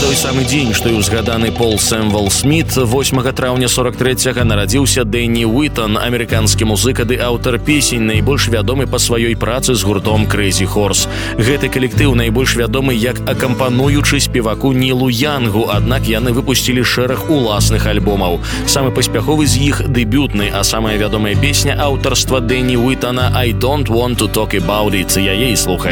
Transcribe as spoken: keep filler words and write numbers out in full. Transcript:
той самы дзень, што і ўзгаданы Пол Сэмвел Сміт, восьмага траўня сорок трэцяга нарадзіўся Дэнні Уітон, амерыканскі музыка ды аўтар песень, найбольш вядомы па сваёй працы з гуртом Crazy Horse. Гэты калектыў найбольш вядомы як акампануючы спеваку Нілу Янгу, аднак яны выпусцілі шэраг уласных альбомаў. Самы паспяховы з іх дэбютны, а самая вядомая песня аўтарства Дэнні Уітона «I don't want to talk about it». Яе і слухаем.